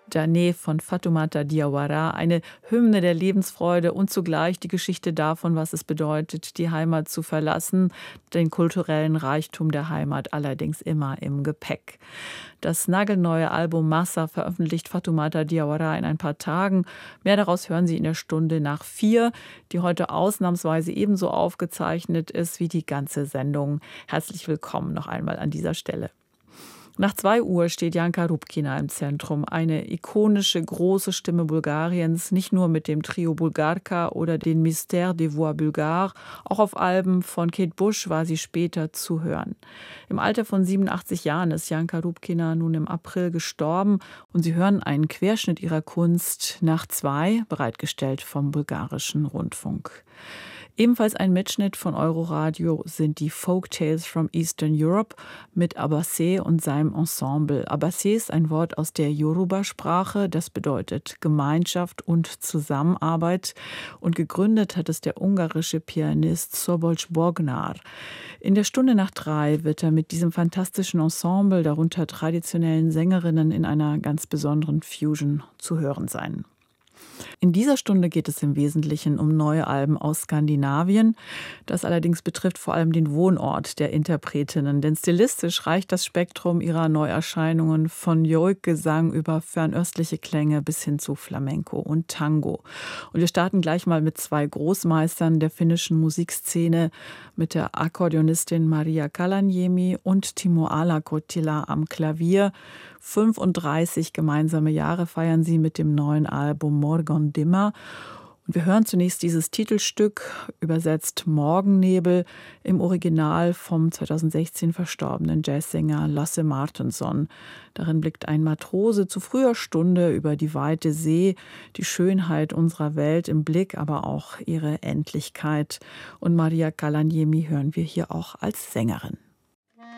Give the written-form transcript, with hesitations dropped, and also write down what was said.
Jané von Fatoumata Diawara, eine Hymne der Lebensfreude und zugleich die Geschichte davon, was es bedeutet, die Heimat zu verlassen, den kulturellen Reichtum der Heimat allerdings immer im Gepäck. Das nagelneue Album Massa veröffentlicht Fatoumata Diawara in ein paar Tagen. Mehr daraus hören Sie in der Stunde nach 4, die heute ausnahmsweise ebenso aufgezeichnet ist wie die ganze Sendung. Herzlich willkommen noch einmal an dieser Stelle. Nach 2 Uhr steht Janka Rubkina im Zentrum, eine ikonische, große Stimme Bulgariens, nicht nur mit dem Trio Bulgarka oder den Mystères des Voix Bulgares, auch auf Alben von Kate Bush war sie später zu hören. Im Alter von 87 Jahren ist Janka Rubkina nun im April gestorben und Sie hören einen Querschnitt ihrer Kunst nach 2, bereitgestellt vom Bulgarischen Rundfunk. Ebenfalls ein Mitschnitt von Euroradio sind die Folk Tales from Eastern Europe mit Abassé und seinem Ensemble. Abassé ist ein Wort aus der Yoruba-Sprache, das bedeutet Gemeinschaft und Zusammenarbeit, und gegründet hat es der ungarische Pianist Szabolcs Bognár. In der Stunde nach 3 wird er mit diesem fantastischen Ensemble, darunter traditionellen Sängerinnen, in einer ganz besonderen Fusion zu hören sein. In dieser Stunde geht es im Wesentlichen um neue Alben aus Skandinavien. Das allerdings betrifft vor allem den Wohnort der Interpretinnen, denn stilistisch reicht das Spektrum ihrer Neuerscheinungen von Joik-Gesang über fernöstliche Klänge bis hin zu Flamenco und Tango. Und wir starten gleich mal mit 2 Großmeistern der finnischen Musikszene, mit der Akkordeonistin Maria Kalaniemi und Timo Alakottila am Klavier. 35 gemeinsame Jahre feiern sie mit dem neuen Album Morgon Dimma. Und wir hören zunächst dieses Titelstück, übersetzt Morgennebel, im Original vom 2016 verstorbenen Jazzsänger Lasse Martinsson. Darin blickt ein Matrose zu früher Stunde über die weite See, die Schönheit unserer Welt im Blick, aber auch ihre Endlichkeit. Und Maria Kalaniemi hören wir hier auch als Sängerin.